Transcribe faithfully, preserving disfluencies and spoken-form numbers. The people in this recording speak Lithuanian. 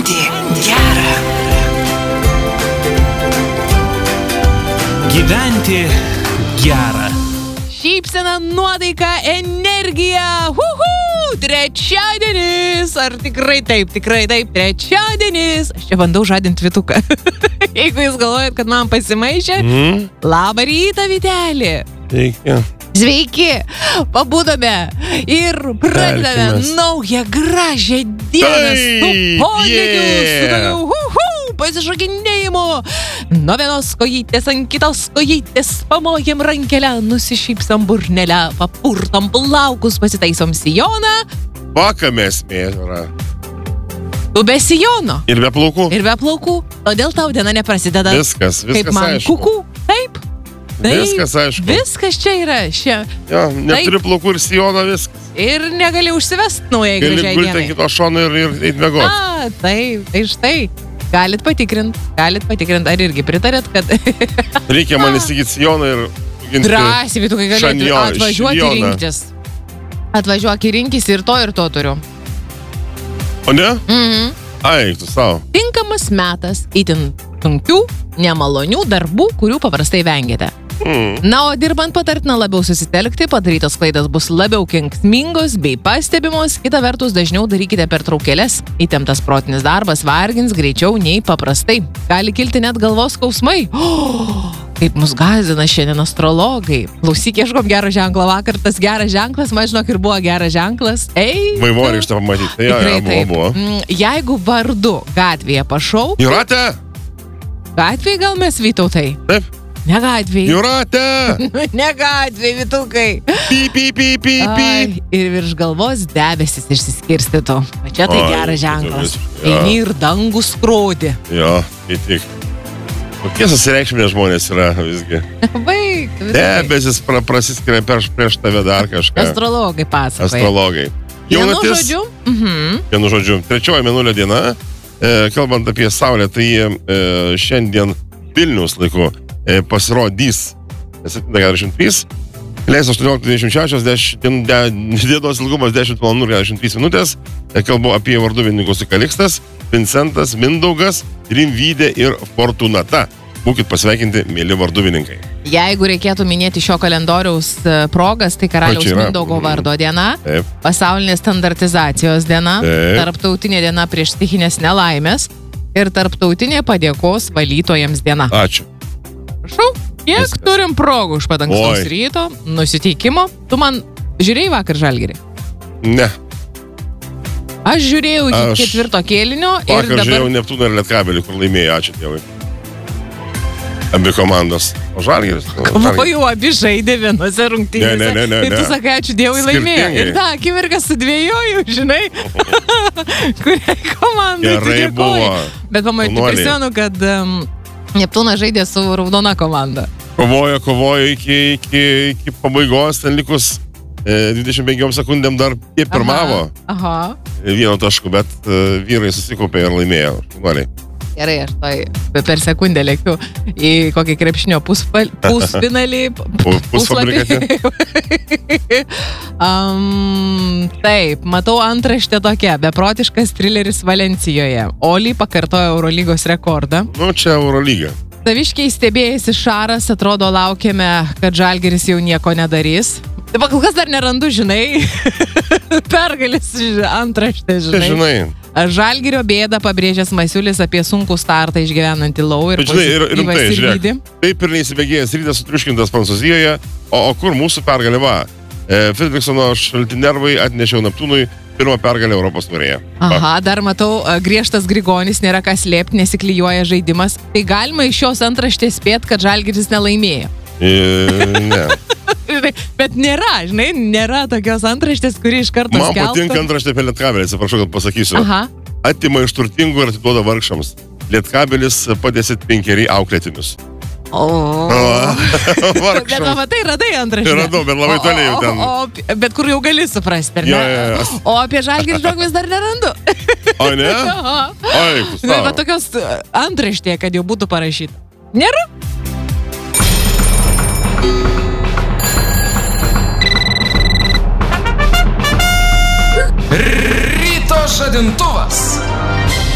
Gyventi gera. Gyventi gera. Šypsena, nuotaika, energija. Uhu! Trečiadienis. Ar tikrai taip, tikrai taip, trečiadienis. Aš čia bandau žadinti Vytuką. Jeigu jūs galvojat, kad man pasimaišė, mm. labą rytą, Vytelį. Sveiki. Sveiki. Pabudome ir pradedame naują gražią dieną su polėkiu, su tokiu uhu, pasišokinėjimu. Nuo vienos kojytės ant kitos kojytės pamojam rankelę, nusišypsam burnelę, papurtam plaukus, pasitaisom sijoną. Vakame esmė yra. Tu be sijono. Ir be plaukų. Ir be plaukų. Todėl tau diena neprasideda. Viskas, viskas kaip man aišku. Kuku. Taip. Taip. Viskas aišku. Viskas čia yra. Šia. Jo, neturi taip. Plaukų ir sijono, viskas. Ir negali užsivest naujai gražiai dienai. Gali gulti kito šono ir, ir eit miegot. A, taip, tai štai. Galit patikrint, galit patikrint, ar irgi pritarėt, kad... Reikia man įsigyti sijoną ir... Drąsiai, tu kai galėtų atvažiuoti ir rinktis. Atvažiuok ir rinkis ir to ir to turiu. O ne? Mhm. Ai, tu savo. Tinkamas metas itin sunkių, nemalonių darbų, kurių paprastai vengiate. Mm. Na, o dirbant patartina labiau susitelkti, padarytos klaidos bus labiau kenksmingos bei pastebimos, kita vertus dažniau darykite pertraukėles, įtemptas protinis darbas vargins greičiau nei paprastai. Gali kilti net galvos skausmai. Oh, kaip mus gąsdina šiandien astrologai. Klausyk, ieškom gero ženklo vakar, tas geras ženklas, man žinok, ir buvo geras ženklas. Ei! Vaivori iš to pamatyti. Tai tikrai ja, ja, buvo, buvo. Jeigu vardu gatvėje pašau... Jūrate! Gatvėje gal mes Vytautai? Taip. Ne gatvėj. Jūrate! Ne gatvėj, Vytukai. Pi, pi, pi, pi, pi. Ir virš galvos debesis išsiskirstytų. O čia tai Ai, geras ženklas. Ja. Eini ir dangų skrodį. Jo, tai tik. Kokie susireikšminė žmonės yra visgi. Baig. Debesis pra, prasiskiria prieš, prieš tave dar kažką. Astrologai pasakoja. Astrologai. Vienu žodžiu. Mhm. Vienu žodžiu. Trečioji mėnulio diena. E, kalbant apie Saulę, tai e, šiandien Vilniaus laiku e, pasirodys septynios keturiasdešimt trys, leis aštuoniolika dvidešimt šešios, dienos ilgumas dešimt valandų keturiasdešimt trys minutės. E, kalbu apie varduvininkus Kalikstas, Vincentas, Mindaugas, Rimvydė ir Fortunata. Būkit pasveikinti, mėly varduvininkai. Jeigu reikėtų minėti šio kalendoriaus progas, tai karaliaus Mindaugo vardo diena, Taip. pasaulinės standartizacijos diena, Taip. tarptautinė diena prieš stichinės nelaimės ir tarptautinė padėkos valytojams diena. Ačiū. Prašau, kiek Viskas. Turim progų iš pat ankstaus ryto, nusiteikimo. Tu man žiūrėjai vakar Žalgirį? Ne. Aš žiūrėjau iki Aš ketvirto kėlinio ir vakar dabar... žiūrėjau Neptūną ir Lietkabelį, kur laimėjo, ačiū Dievui. Abi komandos. O Žalgiris? O jau abi žaidė vienose rungtynėse. Ne, ne, ne, ne. Ir tu sakai, ačiū Dievui laimėjo. Ir tą akimirką sudvėjojau, žinai, kuriai komandai tu dėkoji. Bet pamatyti, prisimenu, kad um, Neptūnas žaidė su raudona komanda. Kovojo, kovojo iki, iki, iki pabaigos, ten likus e, dvidešimt penkiom sekundėm dar jie pirmavo. Aha. Vieno tašku, bet e, vyrai susikaupė ir laimėjo. Valiai. Gerai, aš tai per sekundę lėkiu į kokį krepšinio pusfinalį. Pusfabrikatį. um, taip, matau antraštę tokia. Beprotiškas trileris Valencijoje. Oli pakartojo Eurolygos rekordą. Nu, čia Eurolyga. Saviškiai stebėjasi Šaras, atrodo laukiame, kad Žalgiris jau nieko nedarys. Taip, kol kas dar nerandu, žinai. Pergalis antraštė, žinai. Žinai. Žalgirio bėdą pabrėžęs Masiulis apie sunkų startą išgyvenantį Lau ir pozityvas ir lydį. Taip ir neįsibėgėjęs rytas sutriuškintas Prancūzijoje, o, o kur mūsų pergalė va? E, Fredriksono šalti nervai atnešiau Neptūnui pirmą pergalę Europos taurėje. Aha, dar matau, griežtas Grigonis, nėra ką slėpti, nesiklijuoja žaidimas. Tai galima iš šios antraštės spėt, kad Žalgiris nelaimėjo. E, ne. Bet nėra, žinai, nėra tokios antraštės, kuri iš karto Man skelbtų. patinka antraštė apie Lietkabelį, atsiprašau, kad pasakysiu. Aha. Atima iš turtingų ir atiduoda vargšams. Lietkabelis padėsit penkeri auklėtinius. O. Vargšams. Bet matai, radai antraštę. Radau, bet labai toliai jau ten. O, o, bet kur jau gali suprasti, ar ne? Ja, ja, ja. O apie Žalgirį žinok vis dar nerandu. O ne? Oi, bet va tokios antraštė, kad jau būtų parašyta. Nėra? Ryto žadintuvas.